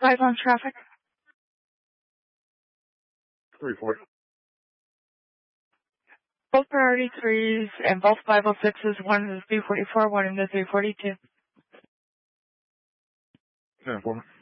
Live on traffic. 340. Both priority 3s and both 506s, one in the 344, one in the 342. 10-4.